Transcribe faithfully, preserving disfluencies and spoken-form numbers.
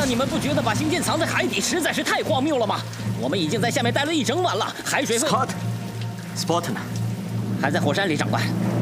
难你们不觉得把星舰藏在海底实在是太荒谬了吗？我们已经在下面待了一整晚了，海水分。 Scott，Spot 呢？ 还在火山里，长官。